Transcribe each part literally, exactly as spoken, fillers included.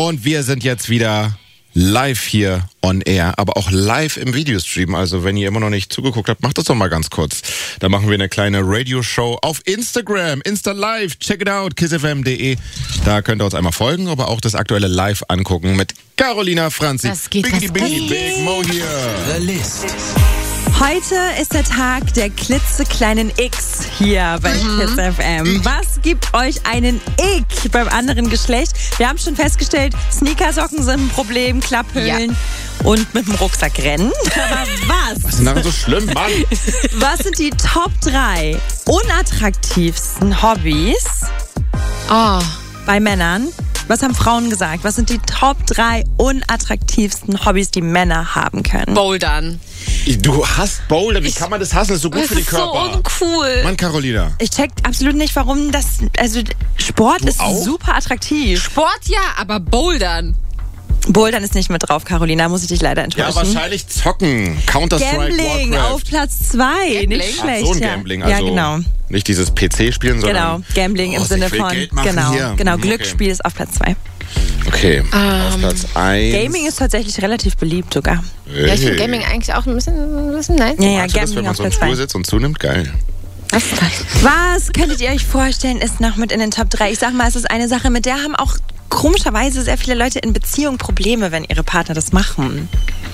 Und wir sind jetzt wieder live hier on air, aber auch live im Videostream. Also wenn ihr immer noch nicht zugeguckt habt, macht das doch mal ganz kurz. Da machen wir eine kleine Radioshow auf Instagram, Insta Live. Check it out, kiss f m punkt d e. Da könnt ihr uns einmal folgen, aber auch das aktuelle Live angucken mit Carolina Franzi. Was geht, Biggity, was Biggity, geht? Big Mo hier. The List. Heute ist der Tag der klitzekleinen X hier bei Mhm. Kiss F M. Was gibt euch einen Ick beim anderen Geschlecht? Wir haben schon festgestellt, Sneakersocken sind ein Problem, Klapphöhlen und mit dem Rucksack rennen. Aber was? Was ist denn daran so schlimm, Mann? Was sind die Top drei unattraktivsten Hobbys Oh, bei Männern? Was haben Frauen gesagt? Was sind die Top drei unattraktivsten Hobbys, die Männer haben können? Bouldern. Du hasst Boulder. Wie kann man das hassen? Das ist so gut Das für den ist so Körper. uncool. Mann, Carolina. Ich check absolut nicht, warum das. Also, Sport ist auch? super attraktiv. Sport ja, aber Bouldern. Bouldern ist nicht mit drauf, Carolina, muss ich dich leider Ja, enttäuschen. wahrscheinlich zocken. Counter-Strike, Gambling Warcraft. auf Platz zwei. Gambling? Nicht Ach, schlecht. so ein ja. Gambling. Also ja, genau. nicht dieses P C-Spielen, sondern... Genau, Gambling im Oh, Sinne ich will von. Geld machen genau, hier. genau. Okay. Glücksspiel ist auf Platz zwei. Okay, auf Platz eins. Gaming ist tatsächlich relativ beliebt sogar. Hey. Ja, ich finde Gaming eigentlich auch ein bisschen, ein bisschen nice. Ja, ja, Magst du das, wenn Gambling man auf so im Platz Stuhl zwei. sitzt und zunimmt? Geil. Das ist nice. Was könntet ihr euch vorstellen, ist noch mit in den Top drei? Ich sag mal, es ist eine Sache, mit der haben auch komischerweise sehr viele Leute in Beziehung Probleme, wenn ihre Partner das machen.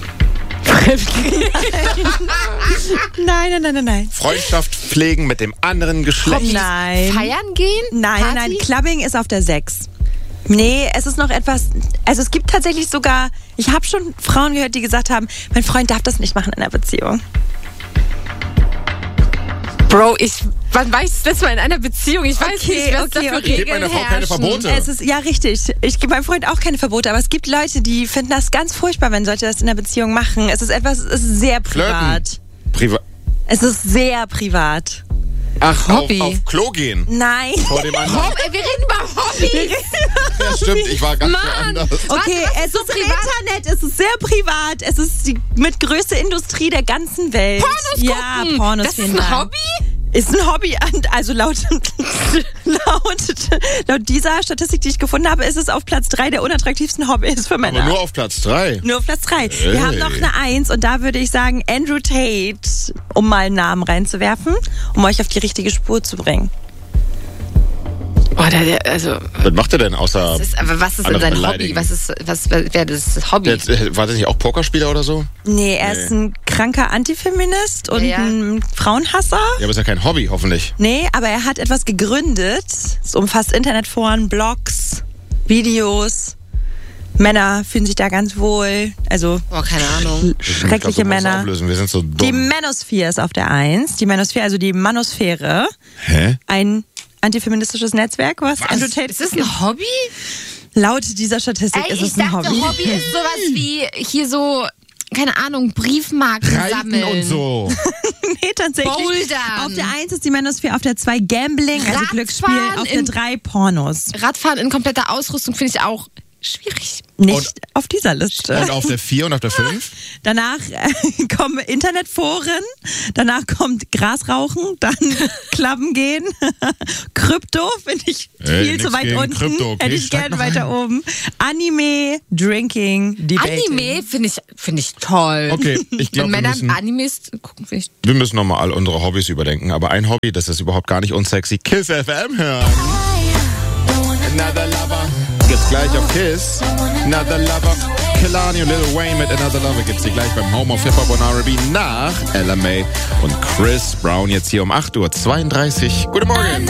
Nein, nein, nein, nein, nein. Freundschaft pflegen mit dem anderen Geschlecht. Nein. Feiern gehen? Nein, nein, nein, Party? Clubbing ist auf der sechs. Nee, es ist noch etwas, also es gibt tatsächlich sogar, ich habe schon Frauen gehört, die gesagt haben, mein Freund darf das nicht machen in einer Beziehung. Bro, ich, wann war ich das letzte Mal in einer Beziehung? Ich weiß Okay, nicht, was okay, da für okay. Gib meiner Regeln Frau keine herrschen. Verbote. Es ist, ja, richtig. Ich gebe meinem Freund auch keine Verbote, aber es gibt Leute, die finden das ganz furchtbar, wenn Leute das in einer Beziehung machen. Es ist etwas, es ist sehr privat. Flirten. Privat. Es ist sehr privat. Ach, Hobby. Auf, auf Klo gehen. Nein. Vor dem anderen. Hob, ey, wir reden über Hobbys. Ja, stimmt, ich war ganz Mann. woanders. Okay, Warte, was es ist so ist im privat? Internet, es ist sehr privat, es ist die mit größte Industrie der ganzen Welt. Pornos Ja, gucken. Pornos, Das ist vielen ein Dank. Hobby? Ist ein Hobby, also laut, laut, laut dieser Statistik, die ich gefunden habe, ist es auf Platz drei der unattraktivsten Hobbys für Männer. Aber nur auf Platz drei. Nur auf Platz drei. Hey. Wir haben noch eine Eins und da würde ich sagen Andrew Tate, um mal einen Namen reinzuwerfen, um euch auf die richtige Spur zu bringen. Oh, der, der, also, Was macht er denn außer... das ist, aber was ist denn andere sein beleidigen. Hobby? Was ist, was wäre das Hobby? Jetzt, äh, war das nicht auch Pokerspieler oder so? Nee, er ist ein kranker Antifeminist und Ja, ja. ein Frauenhasser. Ja, aber ist ja kein Hobby, hoffentlich. Nee, aber er hat etwas gegründet. Es umfasst Internetforen, Blogs, Videos. Männer fühlen sich da ganz wohl. Also Oh, keine Ahnung. Ich glaub, schreckliche du musst Männer. Auflösen. Wir sind so dumm. Die Manosphere ist auf der Eins. Die Manosphere, also die Manosphäre. Hä? Ein antifeministisches Netzwerk, was, Andrew Tate Ist das ein Hobby? laut dieser Statistik Ey, ist ich es ein dachte, Hobby. Hobby ist sowas wie hier so, keine Ahnung, Briefmarken Reiten sammeln. und so. Nee, tatsächlich. Bouldern. Auf der Eins ist die Manosphere, auf der Zwei Gambling, also Radfahren Glücksspiel, auf der in- Drei Pornos. Radfahren in kompletter Ausrüstung finde ich auch schwierig. Nicht Und- auf dieser Liste. Und auf der vier und auf der fünf? Danach äh, kommen Internetforen, danach kommt Grasrauchen, dann Klappen gehen, Krypto finde ich Ey, viel nix zu weit gegen unten, Krypto, okay, hätte ich steig gerne noch weiter oben. Anime, Drinking, Debating. Anime finde ich, finde ich toll. Okay, ich glaube, Wenn wir Männer müssen, Animes gucken, finde ich. wir müssen nochmal all unsere Hobbys überdenken. Aber ein Hobby, das ist überhaupt gar nicht unsexy. Kiss F M hören. Another Lover gibt's gleich auf Kiss. Another Lover. Kehlani und Lil Wayne mit Another Lover gibt's hier gleich beim Home of Hip-Hop und R and B nach Ella May und Chris Brown jetzt hier um acht Uhr zweiunddreißig. Guten Morgen.